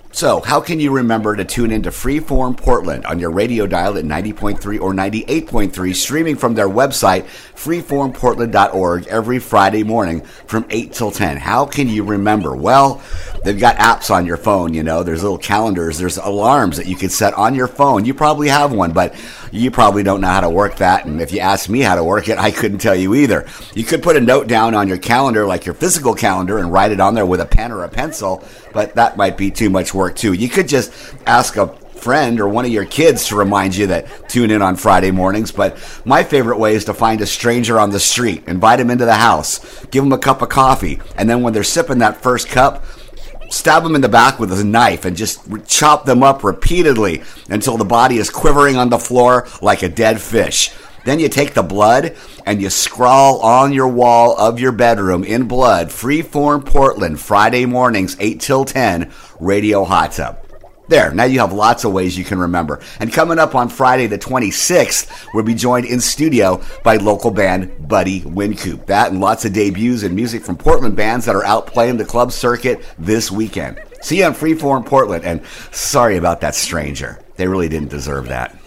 So, how can you remember to tune into Freeform Portland on your radio dial at 90.3 or 98.3, streaming from their website, freeformportland.org, every Friday morning from 8 till 10? How can you remember? Well, they've got apps on your phone, There's little calendars. There's alarms that you can set on your phone. You probably have one, but you probably don't know how to work that. And if you asked me how to work it, I couldn't tell you either. You could put a note down on your calendar, like your physical calendar, and write it on there with a pen or a pencil, but that might be too much work too. You could just ask a friend or one of your kids to remind you that tune in on Friday mornings. But my favorite way is to find a stranger on the street, invite them into the house, give them a cup of coffee, and then when they're sipping that first cup, stab them in the back with a knife and just chop them up repeatedly until the body is quivering on the floor like a dead fish. Then you take the blood and you scrawl on your wall of your bedroom in blood, Freeform Portland, Friday mornings, 8 till 10, Radio Hot Tub. There, now you have lots of ways you can remember. And coming up on Friday the 26th, we'll be joined in studio by local band Buddy Wincoop. That and lots of debuts and music from Portland bands that are out playing the club circuit this weekend. See you on Freeform Portland, and sorry about that stranger. They really didn't deserve that.